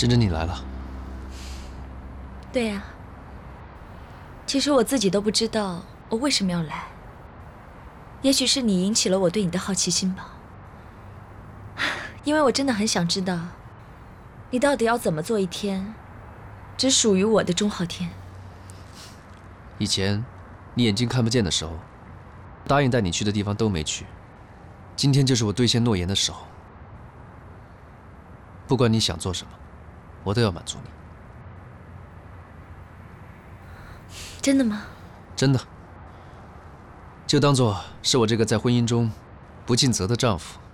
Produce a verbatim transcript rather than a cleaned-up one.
珍珍，你来了。 对呀、啊，其实我自己都不知道我为什么要来。也许是你引起了我对你的好奇心吧，因为我真的很想知道，你到底要怎么做一天只属于我的钟浩天。 以前你眼睛看不见的时候，答应带你去的地方都没去。今天就是我兑现诺言的时候。不管你想做什么，我都要满足你。 真的吗？ 真的。就当做是我这个在婚姻中不尽责的丈夫